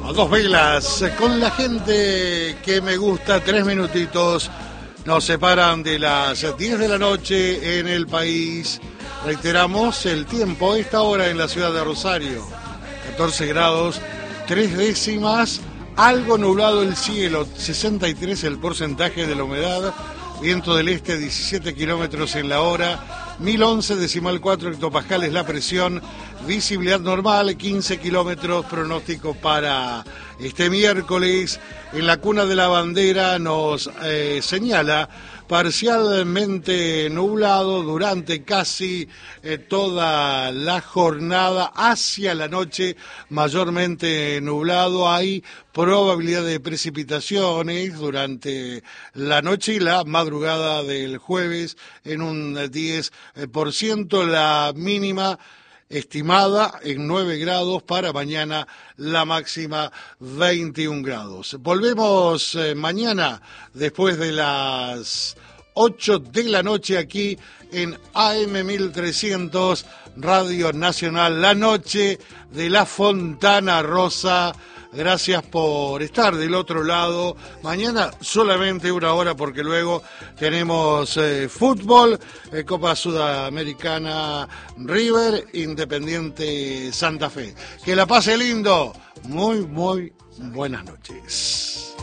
A dos velas, con la gente que me gusta, 3 minutitos nos separan de las 10 de la noche en el país. Reiteramos el tiempo, esta hora en la ciudad de Rosario, 14 grados, 3 décimas, algo nublado el cielo, 63 el porcentaje de la humedad, viento del este 17 kilómetros en la hora, 1011,4 hectopascales la presión, visibilidad normal, 15 kilómetros, pronóstico para este miércoles. En la cuna de la bandera nos señala parcialmente nublado durante casi toda la jornada, hacia la noche mayormente nublado. Hay probabilidad de precipitaciones durante la noche y la madrugada del jueves en un 10%, la mínima estimada en 9 grados, para mañana la máxima 21 grados. Volvemos mañana después de las 8 de la noche aquí en AM 1300 Radio Nacional, la noche de la Fontana Rosa. Gracias por estar del otro lado. Mañana solamente una hora porque luego tenemos fútbol, Copa Sudamericana, River, Independiente Santa Fe. Que la pase lindo. Muy buenas noches.